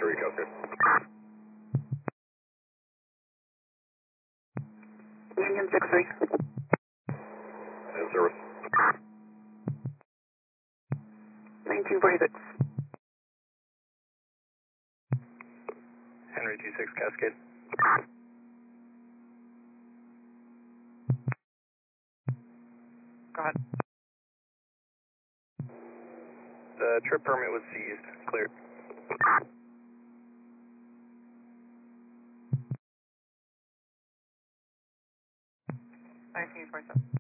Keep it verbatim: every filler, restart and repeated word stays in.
three, Coaster. Union six three. In service. nineteen forty-six. Henry two six Cascade. Go ahead. The trip permit was seized. Cleared. nineteen forty-seven.